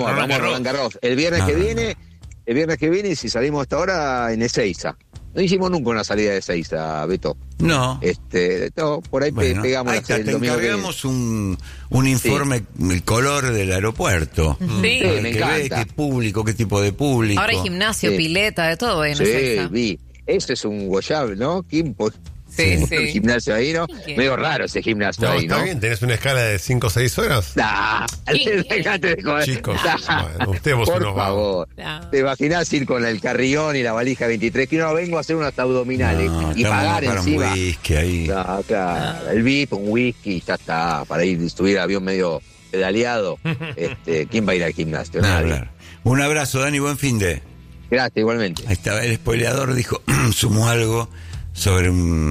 vamos a Roland Garros. El viernes que viene, si salimos hasta ahora, en Ezeiza. No hicimos nunca una salida de Ezeiza, Beto. No. No, por ahí pegamos ahí el domingo. Te encargamos un informe, el color del aeropuerto. Sí, me encanta. Qué público, qué tipo de público. Ahora hay gimnasio, pileta, de todo en Ezeiza. Vi. Ese es un goyable, ¿no? Kim, el gimnasio ahí, ¿no? Medio raro ese gimnasio ahí, ¿no? Está bien, tenés una escala de 5 o 6 horas. Dejate de joder. Chicos, bueno, usted vos por unos favor. ¿Te imaginás ir con el carrión y la valija 23? Que no vengo a hacer unas abdominales y pagar encima. Un whisky ahí. No, claro. El VIP, un whisky, ya está. Para ir subir avión medio pedaleado. ¿Quién va a ir al gimnasio? Nadie. Un abrazo, Dani, buen fin de. Gracias, igualmente. Ahí estaba el spoileador, dijo, sumó algo sobre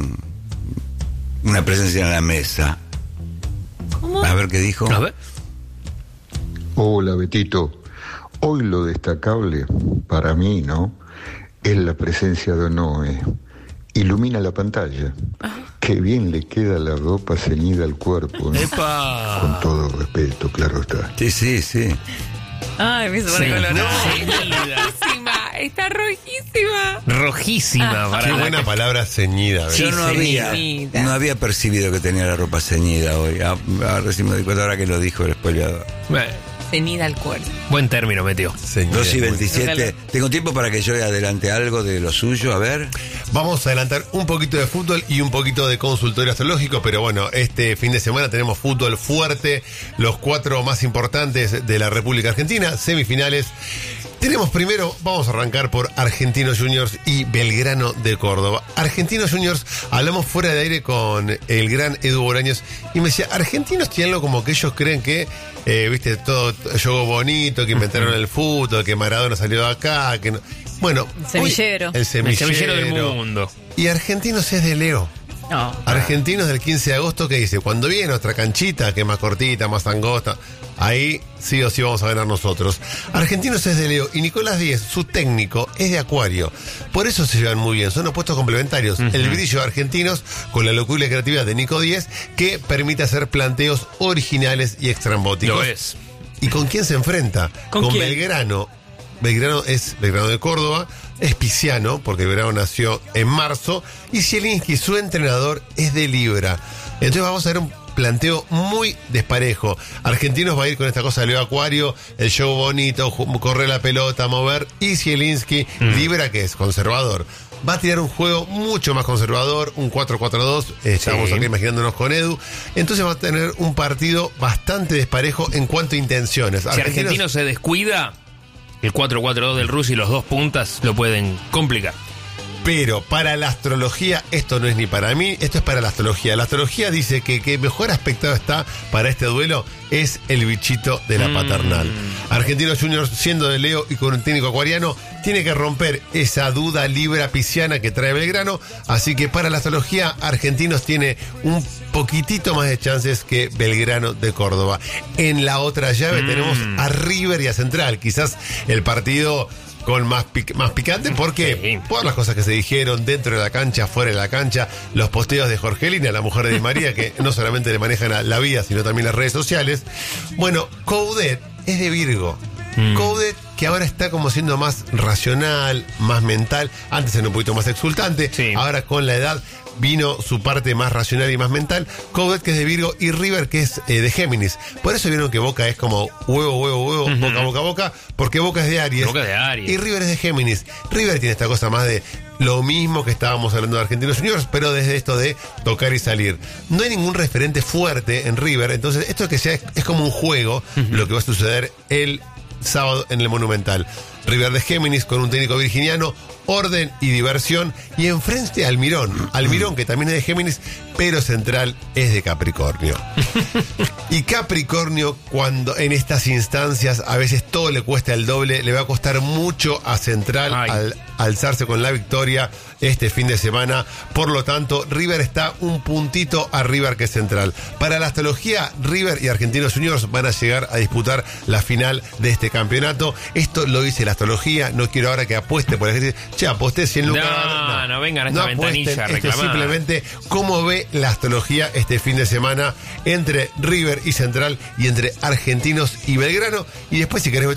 una presencia en la mesa. ¿Cómo? A ver qué dijo. A ver. Hola, Betito. Hoy lo destacable, para mí, ¿no?, es la presencia de Onoe. Ilumina la pantalla. Qué bien le queda la ropa ceñida al cuerpo, ¿no? ¡Epa! Con todo respeto, claro está. Sí. Ay, me hizo poner color. Ceñida. Está rojísima. Rojísima. Para Qué buena palabra, ceñida. Yo no había percibido que tenía la ropa ceñida hoy. Recién me di cuenta ahora que lo dijo el spoileador. Ceñida al cuerpo. Buen término metió. 2:27. Tengo tiempo para que yo adelante algo de lo suyo, a ver. Vamos a adelantar un poquito de fútbol y un poquito de consultorio astrológico, pero bueno, este fin de semana tenemos fútbol fuerte, los 4 más importantes de la República Argentina, semifinales. Tenemos primero, vamos a arrancar por Argentinos Juniors y Belgrano de Córdoba. Argentinos Juniors, hablamos fuera de aire con el gran Edu Bolaños y me decía, Argentinos tienen algo como que ellos creen que, viste, todo jugó bonito, que inventaron el fútbol, que Maradona salió de acá, que no. Bueno, semillero. El semillero del mundo. Y Argentinos es de Leo. No. Argentinos del 15 de agosto, que dice, cuando viene otra canchita, que es más cortita, más angosta, ahí sí o sí vamos a ganar nosotros. Argentinos es de Leo y Nicolás Díez, su técnico, es de Acuario. Por eso se llevan muy bien, son opuestos complementarios. El brillo de Argentinos con la locura y creatividad de Nico Díez, que permite hacer planteos originales y extrambóticos. Lo es. ¿Y con quién se enfrenta? ¿Con quién? Belgrano. Belgrano es Belgrano de Córdoba, es pisciano, porque Belgrano nació en marzo, y Zielinski, su entrenador, es de Libra. Entonces vamos a ver un planteo muy desparejo. Argentinos va a ir con esta cosa de Leo Acuario, el show bonito, correr la pelota, mover, y Zielinski, Libra, que es conservador. Va a tirar un juego mucho más conservador, un 4-4-2, estamos aquí imaginándonos con Edu. Entonces va a tener un partido bastante desparejo en cuanto a intenciones. Si Argentinos se descuida, el 4-4-2 del Rusi y los 2 puntas lo pueden complicar. Pero para la astrología, esto no es ni para mí, esto es para la astrología. La astrología dice que mejor aspectado está para este duelo es el bichito de la paternal. Argentinos Juniors, siendo de Leo y con un técnico acuariano, tiene que romper esa duda libra pisciana que trae Belgrano. Así que para la astrología, Argentinos tiene un poquitito más de chances que Belgrano de Córdoba. En la otra llave tenemos a River y a Central. Quizás el partido con más picante, porque por las cosas que se dijeron dentro de la cancha, fuera de la cancha, los posteos de Jorgelina, la mujer de Di María, que no solamente le manejan la vida, sino también las redes sociales. Bueno, Coudet es de Virgo. Coudet, que ahora está como siendo más racional, más mental, antes era un poquito más exultante, ahora con la edad vino su parte más racional y más mental. Coudet, que es de Virgo, y River, que es de Géminis. Por eso vieron que Boca es como huevo, boca, porque Boca es de Aries. Y River es de Géminis. River tiene esta cosa más de lo mismo que estábamos hablando de Argentinos Juniors, pero desde esto de tocar y salir. No hay ningún referente fuerte en River, entonces esto que sea es como un juego, lo que va a suceder el sábado en el Monumental. River de Géminis con un técnico virginiano, orden y diversión, y enfrente a Almirón, que también es de Géminis, pero Central es de Capricornio. Y Capricornio, cuando en estas instancias a veces todo le cuesta el doble, le va a costar mucho a Central al alzarse con la victoria este fin de semana. Por lo tanto, River está un puntito arriba que Central. Para la astrología, River y Argentinos Juniors van a llegar a disputar la final de este campeonato. Esto lo dice la astrología. No quiero ahora que apueste por la gente. Che, aposté 100 lucas. No vengan a esta ventanilla a reclamar. Esto es simplemente cómo ve la astrología este fin de semana entre River y Central y entre Argentinos y Belgrano. Y después, si querés